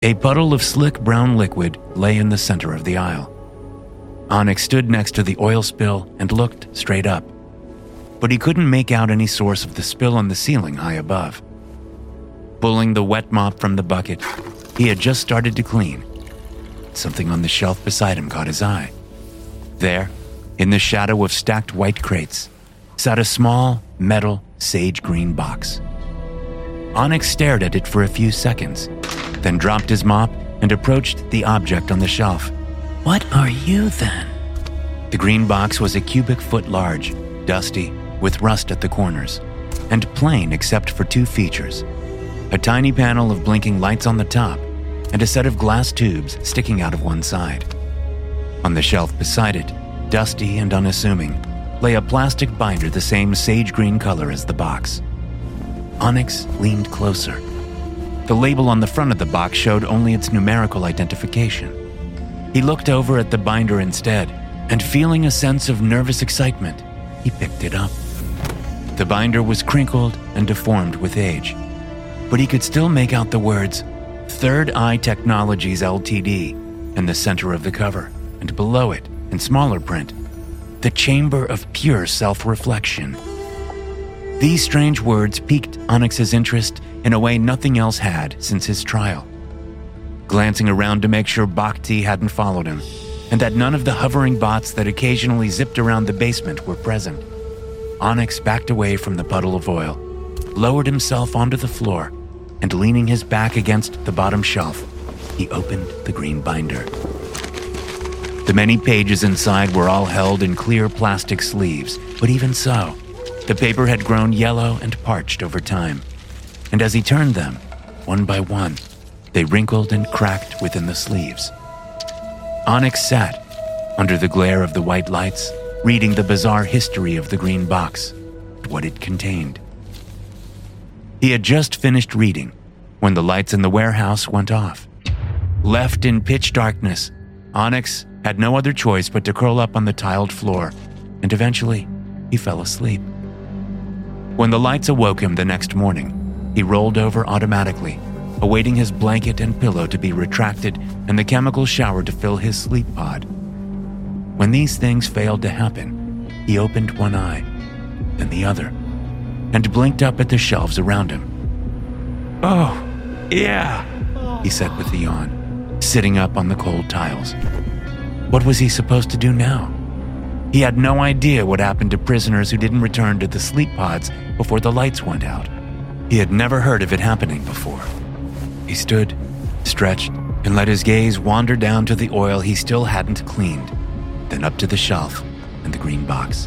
A puddle of slick brown liquid lay in the center of the aisle. Onyx stood next to the oil spill and looked straight up, but he couldn't make out any source of the spill on the ceiling high above. Pulling the wet mop from the bucket he had just started to clean, something on the shelf beside him caught his eye. There, in the shadow of stacked white crates, sat a small, metal, sage-green box. Onyx stared at it for a few seconds, then dropped his mop and approached the object on the shelf. "What are you, then?" The green box was a cubic foot large, dusty, with rust at the corners, and plain except for two features: a tiny panel of blinking lights on the top, and a set of glass tubes sticking out of one side. On the shelf beside it, dusty and unassuming, lay a plastic binder the same sage-green color as the box. Onyx leaned closer. The label on the front of the box showed only its numerical identification. He looked over at the binder instead, and feeling a sense of nervous excitement, he picked it up. The binder was crinkled and deformed with age, but he could still make out the words Third Eye Technologies Ltd. In the center of the cover, and below it, in smaller print, the Chamber of Pure Self-Reflection. These strange words piqued Onyx's interest in a way nothing else had since his trial. Glancing around to make sure Bhakti hadn't followed him, and that none of the hovering bots that occasionally zipped around the basement were present, Onyx backed away from the puddle of oil, lowered himself onto the floor, and leaning his back against the bottom shelf, he opened the green binder. The many pages inside were all held in clear plastic sleeves, but even so, the paper had grown yellow and parched over time, and as he turned them, one by one, they wrinkled and cracked within the sleeves. Onyx sat, under the glare of the white lights, reading the bizarre history of the green box and what it contained. He had just finished reading when the lights in the warehouse went off. Left in pitch darkness, Onyx had no other choice but to curl up on the tiled floor, and eventually he fell asleep. When the lights awoke him the next morning, he rolled over automatically, awaiting his blanket and pillow to be retracted and the chemical shower to fill his sleep pod. When these things failed to happen, he opened one eye, then the other, and blinked up at the shelves around him. "Oh, yeah," he said with a yawn, sitting up on the cold tiles. What was he supposed to do now? He had no idea what happened to prisoners who didn't return to the sleep pods before the lights went out. He had never heard of it happening before. He stood, stretched, and let his gaze wander down to the oil he still hadn't cleaned, then up to the shelf and the green box.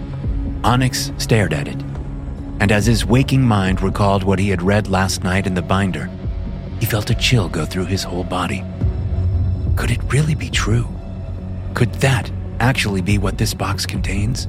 Onyx stared at it, and as his waking mind recalled what he had read last night in the binder, he felt a chill go through his whole body. Could it really be true? Could that actually be what this box contains?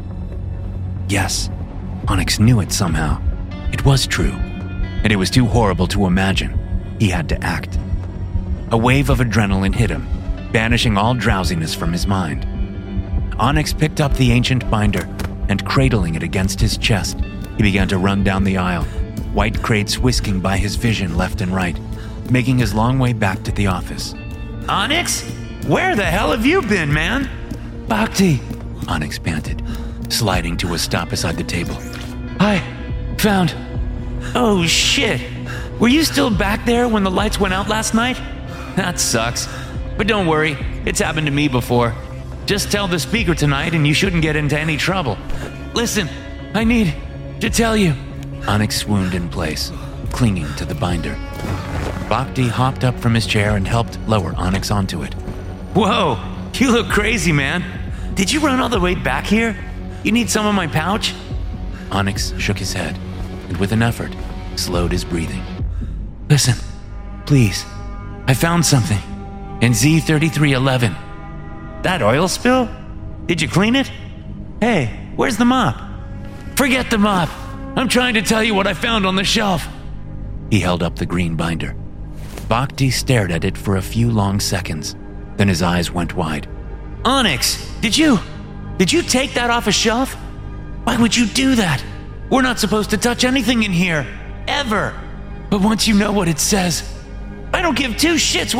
Yes, Onyx knew it somehow. It was true, and it was too horrible to imagine. He had to act. A wave of adrenaline hit him, banishing all drowsiness from his mind. Onyx picked up the ancient binder, and cradling it against his chest, he began to run down the aisle, white crates whisking by his vision left and right, making his long way back to the office. "Onyx? Where the hell have you been, man?" "Bhakti," Onyx panted, sliding to a stop beside the table. "I found..." "Oh shit! Were you still back there when the lights went out last night? That sucks. But don't worry, it's happened to me before. Just tell the speaker tonight and you shouldn't get into any trouble. Listen, I need to tell you..." Onyx swooned in place, clinging to the binder. Bhakti hopped up from his chair and helped lower Onyx onto it. "Whoa, you look crazy, man. Did you run all the way back here? You need some of my pouch?" Onyx shook his head, and with an effort, slowed his breathing. "Listen, please, I found something in Z3311. That oil spill? Did you clean it? Hey, where's the mop?" "Forget the mop. I'm trying to tell you what I found on the shelf." He held up the green binder. Bhakti stared at it for a few long seconds, then his eyes went wide. "Onyx, did you take that off a shelf? Why would you do that? We're not supposed to touch anything in here, ever." "But once you know what it says, I don't give two shits